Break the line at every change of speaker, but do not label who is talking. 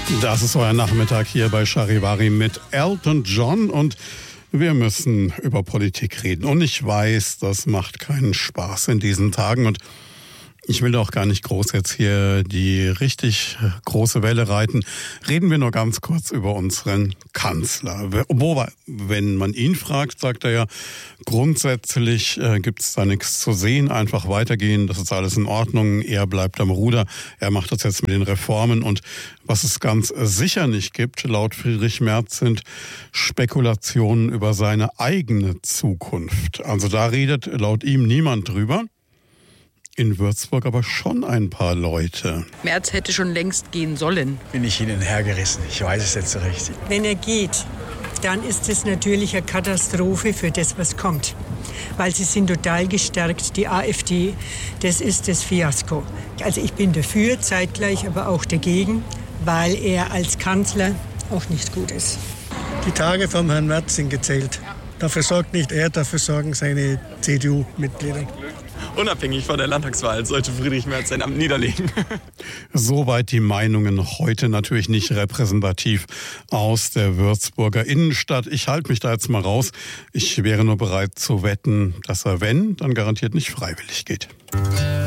Das ist euer Nachmittag hier bei Charivari mit Elton John und wir müssen über Politik reden. Und ich weiß, das macht keinen Spaß in diesen Tagen und ich will doch gar nicht groß jetzt hier die richtig große Welle reiten. Reden wir nur ganz kurz über unseren Kanzler. Wobei, wenn man ihn fragt, sagt er ja, grundsätzlich gibt es da nichts zu sehen. Einfach weitergehen, das ist alles in Ordnung. Er bleibt am Ruder. Er macht das jetzt mit den Reformen. Und was es ganz sicher nicht gibt, laut Friedrich Merz, sind Spekulationen über seine eigene Zukunft. Also da redet laut ihm niemand drüber. In Würzburg aber schon ein paar Leute.
Merz hätte schon längst gehen sollen.
Bin ich hin und her gerissen. Ich weiß es nicht so richtig.
Wenn er geht, dann ist es natürlich eine Katastrophe für das, was kommt. Weil sie sind total gestärkt, die AfD. Das ist das Fiasko. Also ich bin dafür, zeitgleich aber auch dagegen, weil er als Kanzler auch nicht gut ist.
Die Tage vom Herrn Merz sind gezählt. Dafür sorgt nicht er, dafür sorgen seine CDU-Mitglieder.
Unabhängig von der Landtagswahl sollte Friedrich Merz sein Amt niederlegen.
Soweit die Meinungen heute, natürlich nicht repräsentativ aus der Würzburger Innenstadt. Ich halte mich da jetzt mal raus. Ich wäre nur bereit zu wetten, dass er, wenn, dann garantiert nicht freiwillig geht.